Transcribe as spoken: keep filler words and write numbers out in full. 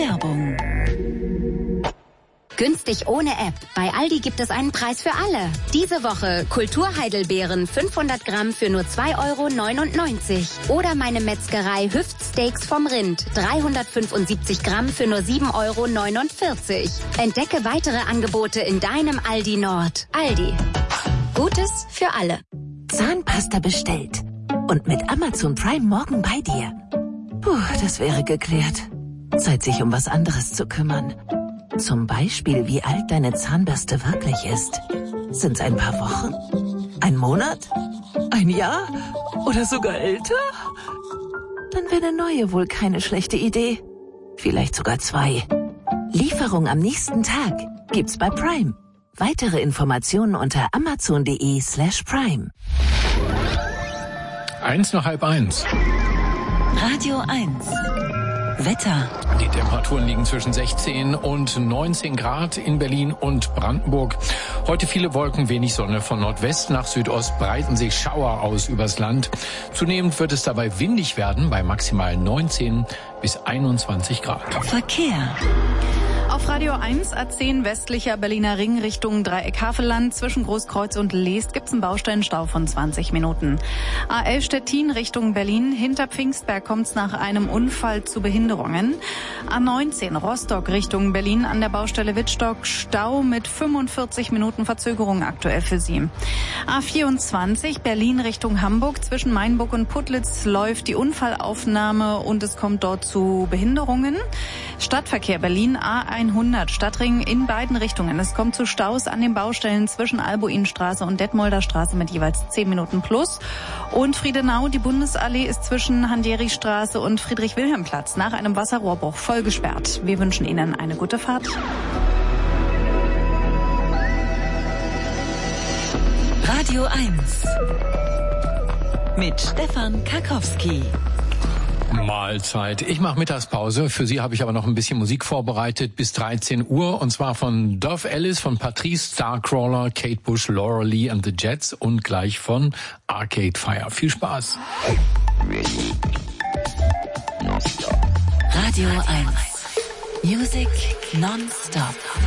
Werbung. Günstig ohne App. Bei Aldi gibt es einen Preis für alle. Diese Woche Kulturheidelbeeren fünfhundert Gramm für nur zwei Euro neunundneunzig. Oder meine Metzgerei Hüftsteaks vom Rind. dreihundertfünfundsiebzig Gramm für nur sieben Euro neunundvierzig. Entdecke weitere Angebote in deinem Aldi Nord. Aldi. Gutes für alle. Zahnpasta bestellt. Und mit Amazon Prime morgen bei dir. Puh, das wäre geklärt. Zeit, sich um was anderes zu kümmern. Zum Beispiel, wie alt deine Zahnbürste wirklich ist. Sind's ein paar Wochen? Ein Monat? Ein Jahr? Oder sogar älter? Dann wäre eine neue wohl keine schlechte Idee. Vielleicht sogar zwei. Lieferung am nächsten Tag gibt's bei Prime. Weitere Informationen unter amazon.de slash prime. Eins nach halb eins. Radio eins. Wetter. Die Temperaturen liegen zwischen sechzehn und neunzehn Grad in Berlin und Brandenburg. Heute viele Wolken, wenig Sonne. Von Nordwest nach Südost breiten sich Schauer aus übers Land. Zunehmend wird es dabei windig werden bei maximal neunzehn bis einundzwanzig Grad. Verkehr. Auf Radio eins A zehn westlicher Berliner Ring Richtung Dreieck-Havelland zwischen Großkreuz und Leest gibt's einen Baustellenstau von zwanzig Minuten. A elf Stettin Richtung Berlin. Hinter Pfingstberg kommt's nach einem Unfall zu Behinderungen. A neunzehn Rostock Richtung Berlin an der Baustelle Wittstock. Stau mit fünfundvierzig Minuten Verzögerung aktuell für Sie. A vierundzwanzig Berlin Richtung Hamburg. Zwischen Mainburg und Putlitz läuft die Unfallaufnahme und es kommt dort zu Behinderungen. Stadtverkehr Berlin A hundert Stadtring in beiden Richtungen. Es kommt zu Staus an den Baustellen zwischen Albuinstraße und Detmolder Straße mit jeweils zehn Minuten plus. Und Friedenau, die Bundesallee ist zwischen Hans-Jehrig-Straße und Friedrich-Wilhelm-Platz nach einem Wasserrohrbruch voll gesperrt. Wir wünschen Ihnen eine gute Fahrt. Radio eins. Mit Stefan Karkowski. Mahlzeit. Ich mache Mittagspause. Für Sie habe ich aber noch ein bisschen Musik vorbereitet bis dreizehn Uhr. Und zwar von Dove Ellis, von Patrice, Starcrawler, Kate Bush, Laura Lee and the Jets und gleich von Arcade Fire. Viel Spaß. Radio eins. Music non-stop.